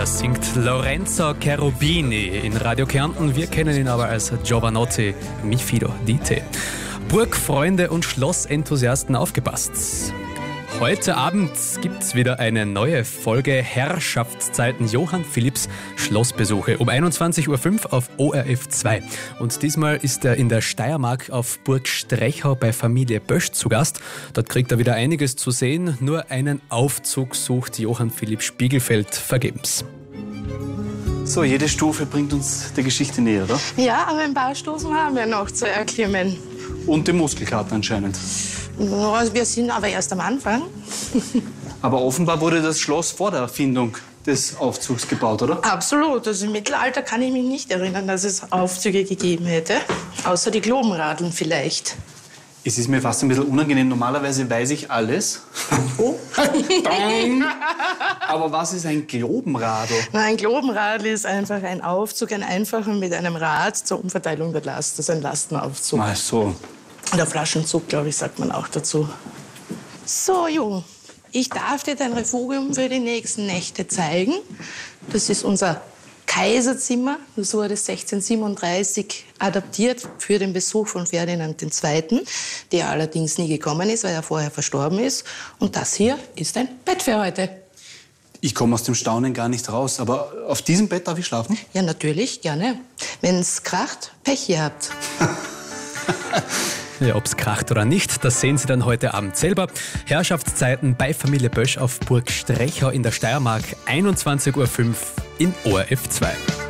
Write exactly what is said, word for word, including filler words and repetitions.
das singt Lorenzo Cherubini in Radio Kärnten. Wir kennen ihn aber als Giovanotti Mi Fido di Te. Burgfreunde und Schlossenthusiasten, aufgepasst. Heute Abend gibt es wieder eine neue Folge Herrschaftszeiten Johann Philipps Schlossbesuche um einundzwanzig Uhr fünf auf O R F zwei. Und diesmal ist er in der Steiermark auf Burg Strechau bei Familie Bösch zu Gast. Dort kriegt er wieder einiges zu sehen. Nur einen Aufzug sucht Johann Philipp Spiegelfeld vergebens. So, jede Stufe bringt uns der Geschichte näher, oder? Ja, aber ein paar Stufen haben wir noch zu erklimmen. Und den Muskelkater anscheinend. Also wir sind aber erst am Anfang. Aber offenbar wurde das Schloss vor der Erfindung des Aufzugs gebaut, oder? Absolut. Also im Mittelalter kann ich mich nicht erinnern, dass es Aufzüge gegeben hätte. Außer die Globenradeln vielleicht. Es ist mir fast ein bisschen unangenehm. Normalerweise weiß ich alles. Oh. Aber was ist ein Globenradl? Na, ein Globenradl ist einfach ein Aufzug, ein einfacher mit einem Rad zur Umverteilung der Last. Das ist ein Lastenaufzug. Ach so. Oder Flaschenzug, glaube ich, sagt man auch dazu. So, Jung, ich darf dir dein Refugium für die nächsten Nächte zeigen. Das ist unser Kaiserzimmer. Das wurde sechzehnhundertsiebenunddreißig adaptiert für den Besuch von Ferdinand der Zweite., der allerdings nie gekommen ist, weil er vorher verstorben ist. Und das hier ist ein Bett für heute. Ich komme aus dem Staunen gar nicht raus. Aber auf diesem Bett darf ich schlafen? Ja, natürlich, gerne. Wenn's kracht, Pech gehabt. Ja, ob's kracht oder nicht, das sehen Sie dann heute Abend selber. Herrschaftszeiten bei Familie Bösch auf Burg Strechau in der Steiermark, einundzwanzig Uhr fünf in O R F zwei.